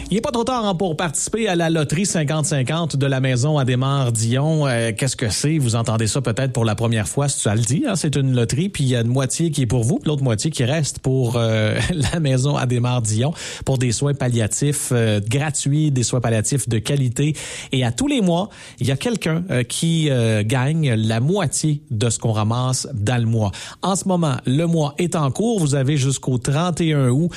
Il n'est pas trop tard pour participer à la loterie 50-50 de la maison Adhémar-Dion. Qu'est-ce que c'est? Vous entendez ça peut-être pour la première fois, si tu as le dit. C'est une loterie, puis il y a une moitié qui est pour vous, puis l'autre moitié qui reste pour la maison Adhémar-Dion pour des soins palliatifs gratuits, des soins palliatifs de qualité. Et à tous les mois, il y a quelqu'un qui gagne la moitié de ce qu'on ramasse dans le mois. En ce moment, le mois est en cours. Vous avez jusqu'au 31 août,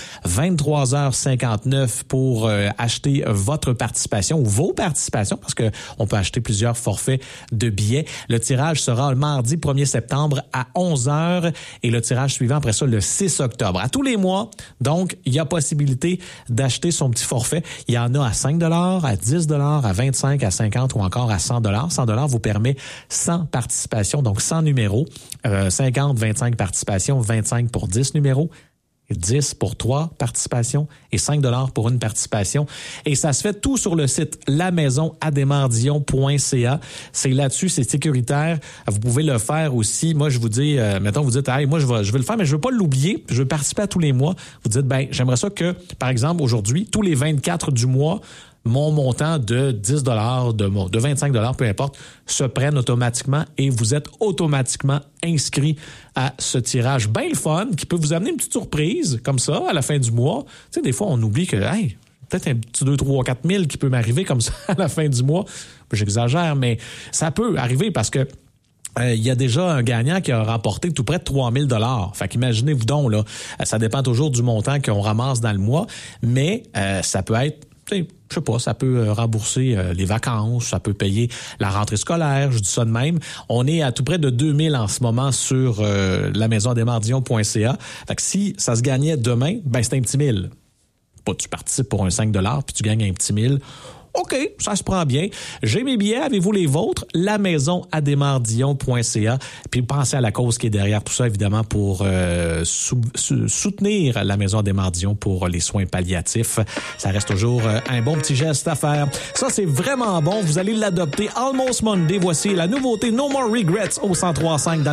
23h59 pour acheter votre participation ou vos participations, parce que on peut acheter plusieurs forfaits de billets. Le tirage sera le mardi 1er septembre à 11h et le tirage suivant après ça le 6 octobre. À tous les mois, donc, il y a possibilité d'acheter son petit forfait. Il y en a à 5 $, à 10 $, à 25, à 50 ou encore à 100 $. 100 $ vous permet 100 participations, donc 100 numéros. 50, 25 participations, 25 pour 10 numéros. 10 pour 3 participations et 5 $ pour une participation. Et ça se fait tout sur le site lamaisonadhémardion.ca. C'est là-dessus, c'est sécuritaire. Vous pouvez le faire aussi. Moi, je vous dis, mettons, vous dites, hey, moi, je vais le faire, mais je veux pas l'oublier. Je veux participer à tous les mois. Vous dites, ben, j'aimerais ça que, par exemple, aujourd'hui, tous les 24 du mois, mon montant de 10 $, de 25 $, peu importe, se prenne automatiquement et vous êtes automatiquement inscrit à ce tirage bien le fun qui peut vous amener une petite surprise comme ça à la fin du mois. Tu sais, des fois, on oublie que, hey, peut-être un petit 2, 3, 4 000 qui peut m'arriver comme ça à la fin du mois. J'exagère, mais ça peut arriver parce que il y a déjà un gagnant qui a remporté tout près de 3 000 $. Fait qu'imaginez-vous donc, là, ça dépend toujours du montant qu'on ramasse dans le mois, mais ça peut être, je sais pas, ça peut rembourser les vacances, ça peut payer la rentrée scolaire, je dis ça de même. On est à tout près de 2000 en ce moment sur la maisonadhémardion.ca. Fait que si ça se gagnait demain, ben c'est un petit 1000. Pas tu participes pour un 5 $ puis tu gagnes un petit 1000. OK, ça se prend bien. J'ai mes billets, avez-vous les vôtres? Lamaisonadhémardion.ca. Puis pensez à la cause qui est derrière tout ça, évidemment, pour soutenir la Maison Adhémar-Dion pour les soins palliatifs. Ça reste toujours un bon petit geste à faire. Ça, c'est vraiment bon. Vous allez l'adopter. Almost Monday, voici la nouveauté No More Regrets au 103.5 dans